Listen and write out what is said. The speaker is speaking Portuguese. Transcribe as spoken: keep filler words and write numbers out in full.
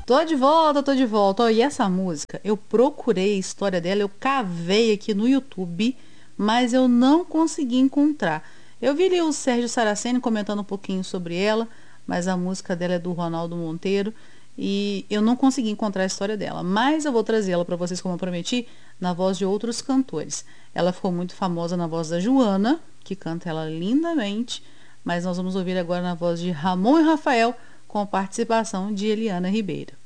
Tô de volta, tô de volta. Ó, e essa música, eu procurei a história dela, eu cavei aqui no YouTube, mas eu não consegui encontrar. Eu vi ali o Sérgio Saraceni comentando um pouquinho sobre ela, mas a música dela é do Ronaldo Monteiro e eu não consegui encontrar a história dela. Mas eu vou trazer ela para vocês, como eu prometi, na voz de outros cantores. Ela ficou muito famosa na voz da Joana, que canta ela lindamente, mas nós vamos ouvir agora na voz de Ramon e Rafael, com a participação de Eliana Ribeiro.